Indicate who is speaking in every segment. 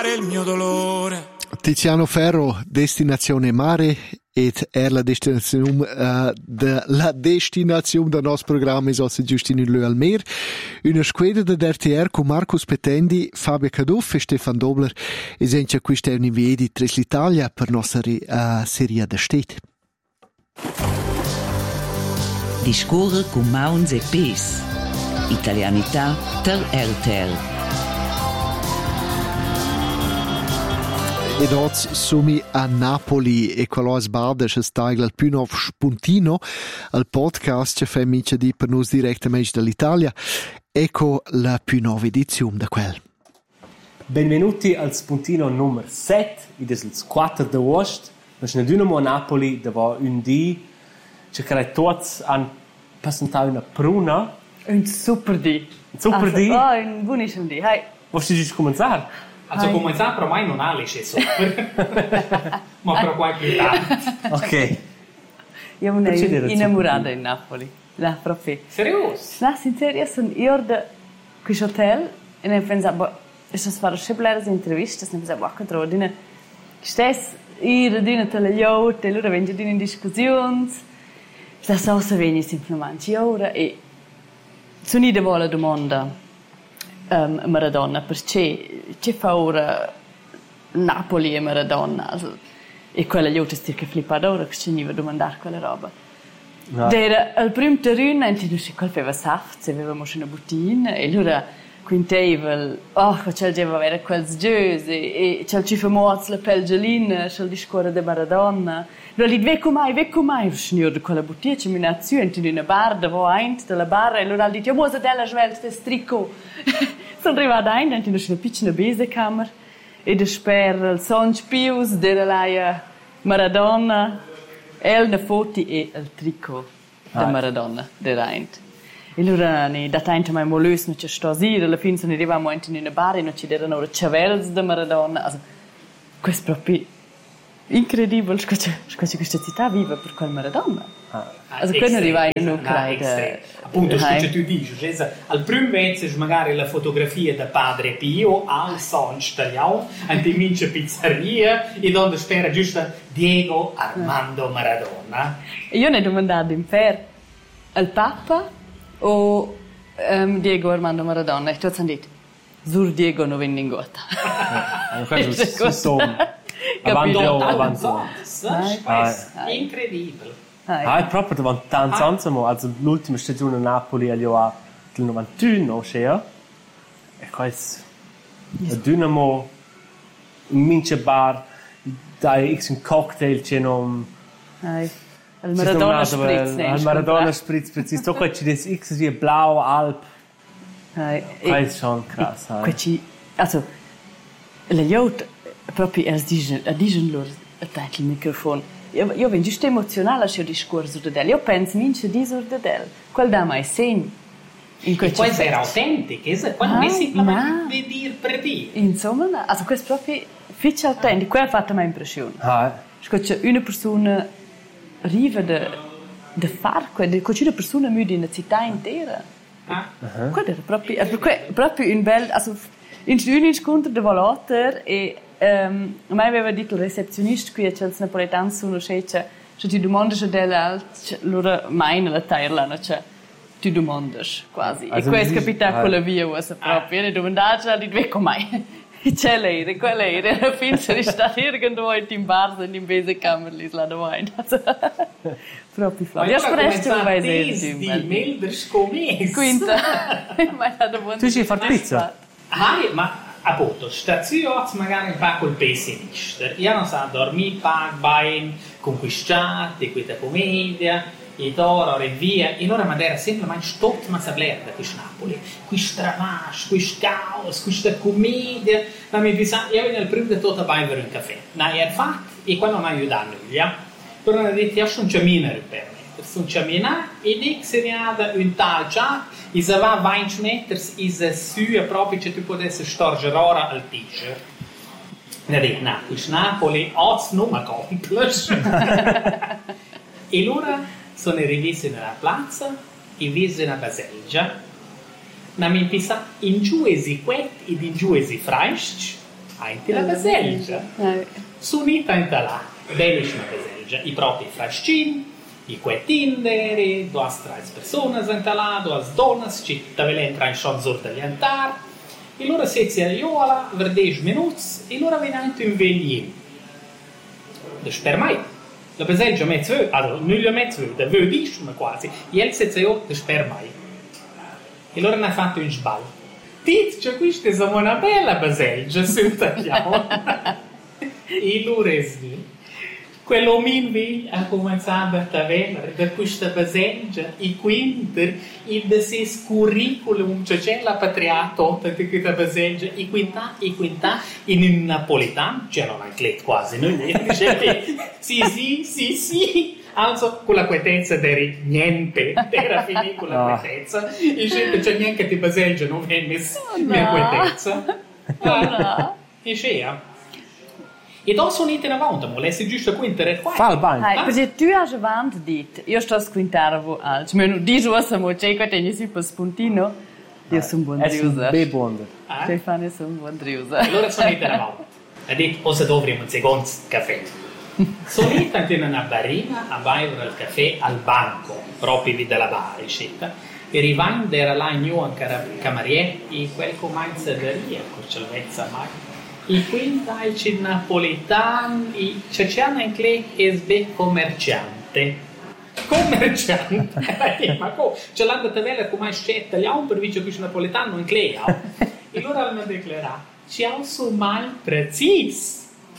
Speaker 1: il mio dolore.
Speaker 2: Tiziano Ferro, Destinazione Mare, ed la destinazione del nostro programma è also giusto in Lualmer. Una squadra da RTR con Marcus Petendi, Fabio Caduff e Stefan Dobler e senza questa è un'invia di Tres l'Italia per nostra serie da Stet.
Speaker 3: Discorre con Mauns e Pes. Italianità per RTR.
Speaker 2: Ed oggi siamo a Napoli e quello sbada che sta il più nuovo spuntino al podcast che fa mica di per noi direttamente dall'Italia. Ecco la più nuova edizione da quel.
Speaker 4: Benvenuti al spuntino numero 7, ed è il 4 di agosto. Noi siamo a Napoli dove un dì che tutti hanno passato una pruna.
Speaker 5: Un super dì.
Speaker 4: Un super dì?
Speaker 5: Oh, un buonissimo dì.
Speaker 4: Vuoi giusto cominciare?
Speaker 6: Also cominciare però mai non ha le super. Ma però qualche tanto.
Speaker 4: Ok.
Speaker 5: Io mi sono innamorata in Napoli. No, proprio.
Speaker 6: Serioso?
Speaker 5: No, sincero, sono io da questo hotel e ne pensavo, sono fatto sempre le interviste, ne pensavo, che trovo di ne stess ir di ne teleyacht e loro vengono in discussioni. La cosa viene semplicemente ora e sono io la domanda. Maradona, perché fa ora Napoli e Maradona? E quella io ti stia che flippata ora che ci veniva a domandare quella roba. No. Era al primo terreno, e non si colpeva saft, avevamo una bottiglia, e allora quinteva, c'è il geva avere quel giose, e c'è il cifra mozz, la pelgelina, c'è il discorso di Maradona. Allora lì, vecchio mai, il signore di quella bottiglia, ci mi ha zu, e in una bar, davo eint, della barra, e allora lì, io muoio della svelta, questo tricot. Sono arrivata in una piccola besecamera, e desper il son spius della Maradona, le foto e il tricot di Maradona, di Reint. E allora, da tanto mai molus, non c'è stosì, alla fine sono arrivati in una bar, e non ci erano ora chavels di Maradona. Also, questo è proprio incredibile, questa città viva per quel Maradona. Also, quando arrivai in Ucraina.
Speaker 6: Appunto, scusa, tu dici, al primo mezzo magari la fotografia da Padre Pio al son stagliao, anche pizzeria, e dove spera giusto Diego Armando Maradona.
Speaker 5: E io ne ho domandato in per al Papa o Diego Armando Maradona, e tutti hanno detto, Sur Diego non viene in gota.
Speaker 4: Questo avanzato.
Speaker 6: Incredibile.
Speaker 4: Proprio davanti tanti anni, also l'ultima stagione a Napoli è del 91, c'era. E questo è Dynamo, un mince bar, dai un cocktail c'è un...
Speaker 5: Il Maradona Spritz.
Speaker 4: Il Maradona Spritz, preciso. Doch, c'è des X wie Blau, Alp. Questo è schon krass.
Speaker 5: Also, la yacht, proprio dicono loro, il microfono. Io vengo giusto emozionale al discorso di Del. Io penso mince di sur di Del. Quel da mai segno.
Speaker 6: E questo era autentico, quando non è semplicemente dire per dire.
Speaker 5: Insomma, also questo proprio fece autentico. Quello ha fatto una impressione. C'è una persona arriva da fare, c'è una persona muda in una città intera. Quello era proprio un bel... Also, in un incontro di Volotter e a me aveva detto il recepzionista qui c'è il napoletano sono se ti domandi se dell'altro loro mai nella Thailand cioè ti domandi quasi e questo capita con la via was proprio ne domandate di due come c'è lei quella era alla fine si sta irgendwo in bar in Besecamera lì là davanti proprio flop io presto vai
Speaker 6: di Melders come
Speaker 5: quinta ma la domanda
Speaker 4: tu ci fai pizza
Speaker 6: ma appunto, stazione magari un po' col pessimista. Io non so, dormire, ben conquistati, questa commedia, e d'oro e via. E allora Madeira semplicemente tutto ma sapere da questo Napoli. Questo travascio, questo caos, questa commedia. Ma mi pensa, io vengo al primo di tutto a bere un caffè. No, è fatto, e quando non aiutano gli però hanno detto, io sono camminare per me. Sono camminare, e dico se ne ha un tal già, e se va 20 metri, e se sua proprio, che tu potessi storgere ora al t-shirt. E dico, no, questo Napoli, oggi non mi complis. E allora sono arrivati nella piazza, e visi una baselgia, ma mi pensa, in giù esi quet, ed in giù esi fraisch, Anche la baselgia. Sunita in talà. Bellissima baselgia. I propri frascini, i quetinderi, 2 persone in talà, 2 donne, città entra in shonzor degli antar. E loro sezia iola, per 10 minuti, e loro vengono in veglino. De spermai. La baselgia mezzo, allora, non gli mezzo, da vedisce quasi. E il sezia io de spermai. E loro hanno fatto un sbal. Tizio, questa è una bella baselgia, sentiamo. E loro quell'omino ha cominciato a vedere da questa baselgia e quindi il suo curriculum, cioè c'è la patriata di questa baselgia e quinta in napoletano, cioè non anche quasi, non dice sì, also con la quietenza di niente, era finita con la quietenza, e c'è neanche di baselgia, non viene mia quietenza. E c'è. E da sono in avanti, ma lei giusto quintare qua.
Speaker 4: Fa il bagno.
Speaker 5: Perché tu hai avanti detto, io sto a quintare voi altri, ma non dici cosa mo c'è che tengi si per spuntino, io sono buon driusa.
Speaker 4: È buon.
Speaker 5: Stefano sono buon driusa.
Speaker 6: Allora sono in avanti. Ha detto, cosa dovremmo un secondo caffè. Sono in una barina a bere il caffè al banco, proprio lì della bar, eccetera. E arrivando era là in new anche cameriere, e quel comincia da ria, con cervezza mai. E quindi il napoletano, c'è anche SB commerciante. Ma c'è l'hanno vedere come scelta gli un per vice che napoletano in lei. E loro hanno dichiarato, ciao su mai preciso.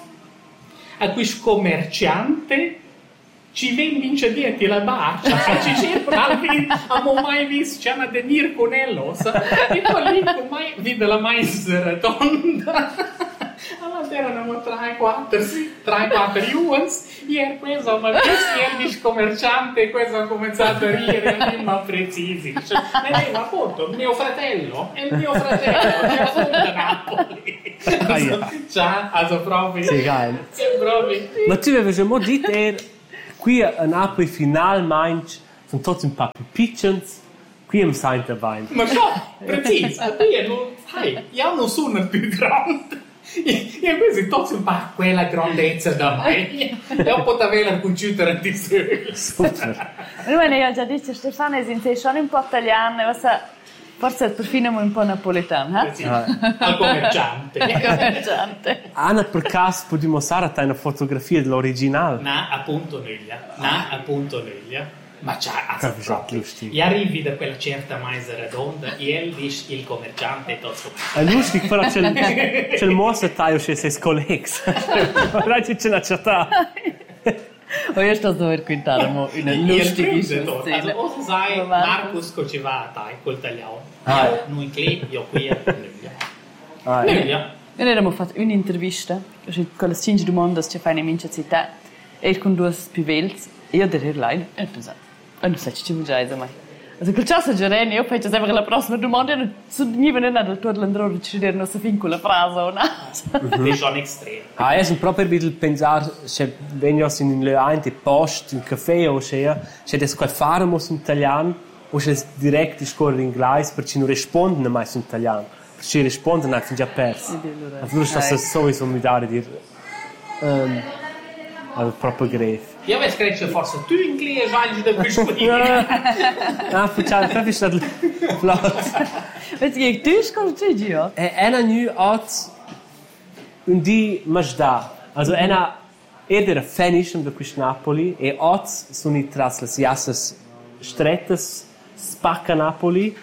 Speaker 6: A questo commerciante ci vengono dietro la barca, ci cercano, abbiamo mai visto, c'è una denir con ellos, e poi lì mai vede la mais rotonda. Allora erano 3-4 yuans, e questo ma questo commerciante, questo ha cominciato a ridere, ma precisi. Ma appunto, il mio fratello, che sono da Napoli. Ciao, also proprio.
Speaker 4: Sì, geil. Ma tu avevi già detto, qui a Napoli finalmente sono tutti un po' più piccoli, qui è un Saint Wein.
Speaker 6: Ma no, preciso, io non sono più grande. E questi tutti un po' quella grandezza da me. E ho potuto avere il computer di sé.
Speaker 4: Super.
Speaker 5: Ma io ho già detto, Stefano è un po' italiano, forse perfino un po' napoletano.
Speaker 6: Al commerciante.
Speaker 4: Anna, per caso, puoi dimostrare una fotografia dell'originale?
Speaker 6: No, appunto Neglia. Ma c'è, e arrivi da quella certa mais redonda e il dice il commerciante tutto.
Speaker 4: È lustig, però c'è il mostro taglio che sei colleghi. Ora c'è una città.
Speaker 5: Io sto per quintare una lustigissima
Speaker 6: scena. Cosa sai, Marcus che ci va a tai col tagliao. Noi qui, io qui a Neglia.
Speaker 5: Noi abbiamo fatto un'intervista con le 5 domande che fanno in mince città e con 2 pivelzi. Io devo dire lei, e ho pensato, non so se ci vuoi già mai. Also, quel ciasso Gioreni, io faccio sempre la prossima domanda, non so di venire dal tuo landro di decidere non so fin con la frase o no.
Speaker 6: Vision extreme.
Speaker 4: Io sono proprio per pensare, se vengo in le post, in caffè o se des quel faremo in italiano o se direct scorre in inglese perché non rispondono mai in italiano. Perché se rispondono hai già perso. Allora sto sowieso mi dare dire al proprio greve.
Speaker 6: Io avevo scritto forse tu in inglese vai da questo dire.
Speaker 4: No, facciamo proprio stato flot.
Speaker 5: Perché tu scorgi io?
Speaker 4: Ena nu hat un di majda. Also ena era fanish da questo Napoli e hat sono i tras las jassas strettes spacca Napoli.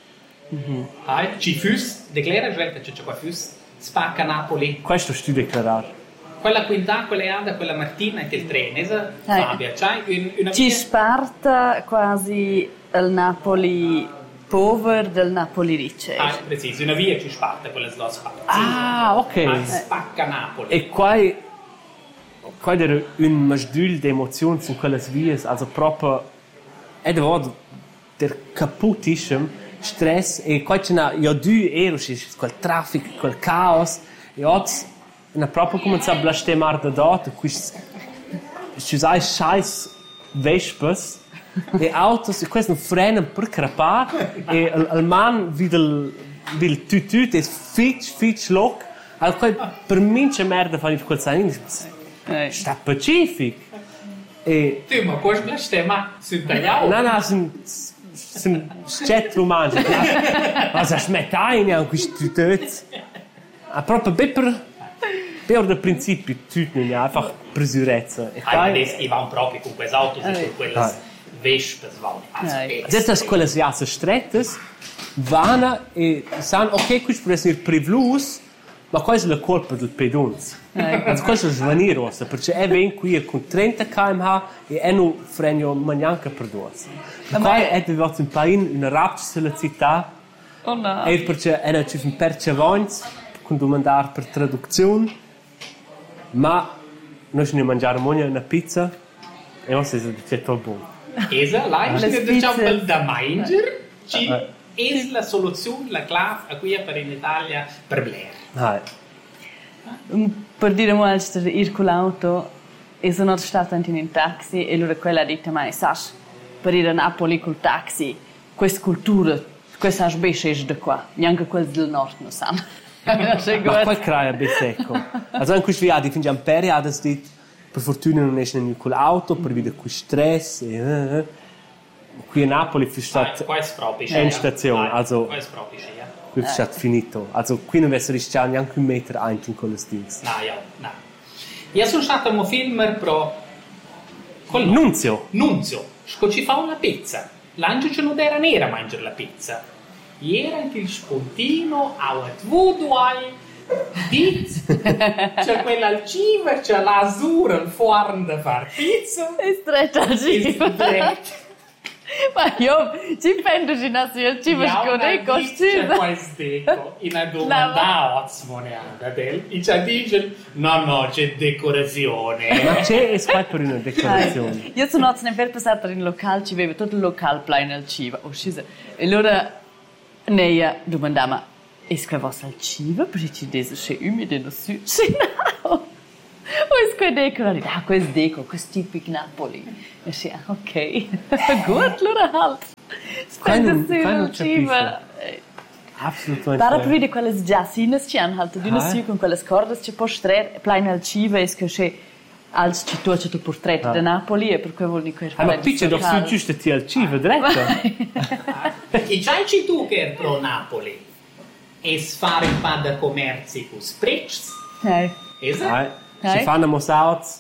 Speaker 6: Ci fus, declara gente c'è qua fus, spacca Napoli.
Speaker 4: Questo sto declarare.
Speaker 6: Quella quinta, quella Ada, quella Martina e il Trenese, Fabia, c'hai una
Speaker 5: ci sparta quasi il Napoli povero del Napoli ricco.
Speaker 6: Preciso, una via ci sparta, quella slo spacca.
Speaker 4: Ah, ok.
Speaker 6: Spacca Napoli.
Speaker 4: E qua era un masdul di emozioni in quelle vie, also proprio ed war der kaputischem stress e qua c'è io 2 euro quel traffico, quel caos e oggi na proprio cominciare a blastemare da dort, ci sai scheiß Vespas e autos e questo freno per crepare e il man vil tutut è fitch lock Allora, per me c'è merda fare quel segno, sta pacifico. E...
Speaker 6: Tu, ma questo blasfema sul tagliao?
Speaker 4: No, sono scettro umano. Ma se smettai neanche questi tutti. Proprio per il principio, tutti ne einfach presurezza.
Speaker 6: E vanno proprio con quelle auto, con quelle vespe.
Speaker 4: Queste quelle jasse strette vanno e sanno, ok, questo può essere privlus, ma questa è la colpa del pedonz. Questo è svanirosa, perché è ben qui con 30 km/h e non freno neanche per due. Qua è arrivato un paese, una rapcia sulla città, e perché è un perce avanti, con domandare per traduzione, ma noi ci mangiamo una pizza e non si dice troppo buono.
Speaker 6: Esa, l'hai diciamo da mangiare, è la soluzione, la clave a cui è per in Italia per Blair.
Speaker 5: Per dire molto, ir con l'auto, sono stata in un taxi e allora quella ha detto, ma sai, per ir a Napoli col taxi, questa cultura, questa specie è da qua, neanche quella del nord non sanno.
Speaker 4: Ma poi crea ben secco. Also in questo viaggio fin già per ha detto, per fortuna non esce neanche con l'auto, per vedere qui stress e qui a Napoli è stato in stazione, also qui è stato finito. Also qui non si riesce neanche un metro in quelle stings.
Speaker 6: No. Io sono stato un film pro
Speaker 4: Nunzio,
Speaker 6: ci fa una pizza. L'angelo ce non era nera a mangiare la pizza. Era anche il spuntino a Woodway c'è quella al cibo, c'è l'azzurra, il forno da far pizza.
Speaker 5: È stretta al cibo. Ma io ci penso che nasce il cibo scodeco.
Speaker 6: C'è questo in una domanda ozzmoneata e ci dice no, c'è decorazione.
Speaker 4: Ma c'è per una decorazione.
Speaker 5: Io sono per passare per un locale, ci aveva tutto il locale pieno al cibo. E allora Neia domandava, è che vostra al cibo? Perché ci dice che è umido no su? Sì, no. O è che decorato? Ah, questo deco, questo tipico Napoli. E sì, ok. Gut, allora halt. Spende su il cibo.
Speaker 4: Assolutamente.
Speaker 5: Para per vedere quelle giacinas ci hanno halt di no su con quelle corde che può stare pieno al cibo e che c'è als città c'è il portretto di Napoli e per cui vuol dire che
Speaker 4: ma picce do su giusto ti al cibo dritto.
Speaker 6: E già ci tu che è pro Napoli e fare un po' di commerci con spritz. Esatto.
Speaker 4: Si fanno mosauts.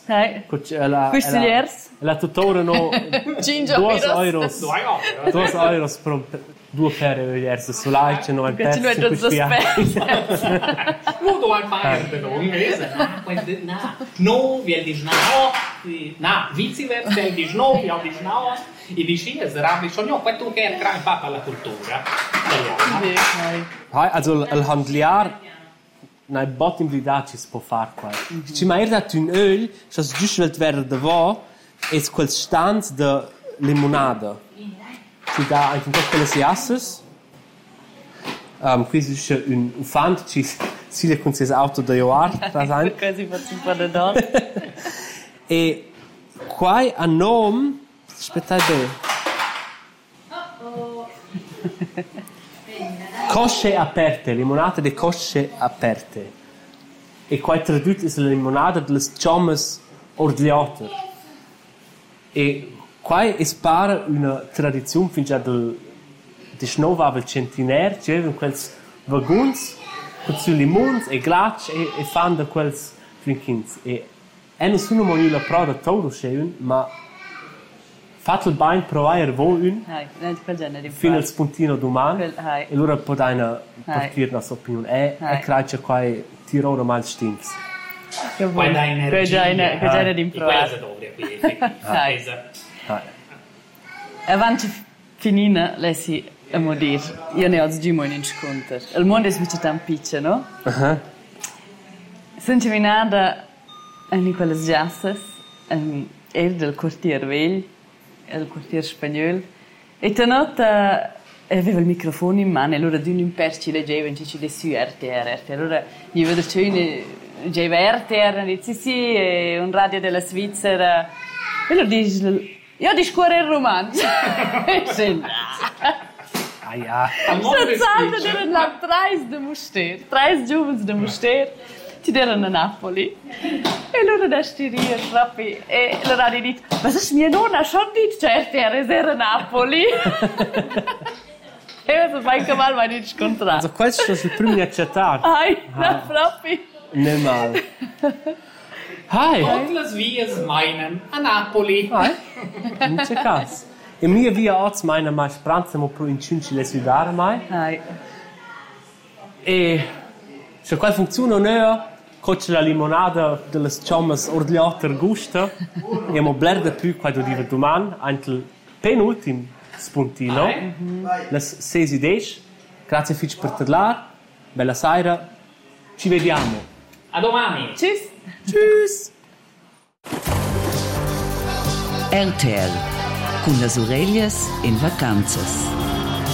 Speaker 4: La tuttora no 2 euros. 2 euros per 2 pere diverse sull'aice no il pezzo di
Speaker 6: Molto al fare no inglese. No, vi dice no, viceversa vi dice no, vi dice no. E dice sarà bisogno questo che è gran papa alla cultura italiana.
Speaker 4: Also il handliar na bottom di daci si può fare qua. Ci mai da un öl, che giusto il verde va, è quel stand de limonada. Ci dà anche un po' quelle siasses. Qui c'è un ufant, si le con ses auto da joar,
Speaker 5: quasi faccio un po' da dot.
Speaker 4: E qua a nome, aspettate. Cosce aperte, limonata di cosce aperte. E qua tradotto è la limonata delle ciommes ordiate. E qua è spara una tradizione fin già del 19 centenario, c'erano quei vagons con su limons e glacci e fanno da quei drinkins. E non sono mai la prova da todo scehen, ma fatto il bain provare voi fino al spuntino domani e allora può dare partire la sua opinione e creare qua tiro mal stinks
Speaker 5: che vuoi che già di improvare avanti finina lessi a modir io ne ho oggi in sconter il mondo è molto tampicce no? Sono terminata in quelle giasses del quartier Vegl il quartier spagnolo e tanota aveva il microfono in mano e allora di un perci leggeva e ci disse RTR allora gli vedo c'è leggeva RTR e dice sì è un radio della Svizzera e allora dice io di scuola il romanzo e
Speaker 4: ja.
Speaker 5: Salta erano là tre giovani da Muster, ci erano a Napoli. E loro da stiria proprio, e loro hanno detto, ma se mia nonna ha detto, certo, era a Napoli. E io sono anche mal, ma non scontrato.
Speaker 4: Also questo è il primo accettato.
Speaker 5: No, proprio.
Speaker 4: Non male.
Speaker 6: Und las vias meinen a Napoli.
Speaker 4: Non c'è caso. E mia via oggi meine mai spranzamo pro in cinci le sudare mai. E se qual funziona non coach la limonada delle ciamas orgliater gusta e mo blerde più quando diva doman antel penultim spuntino. Les 6:10. Grazie fich per parlar. Bella sera. Ci vediamo.
Speaker 6: A domani.
Speaker 5: Tschüss.
Speaker 4: Tschüss.
Speaker 3: RTL, con las orelhas en vacanzas.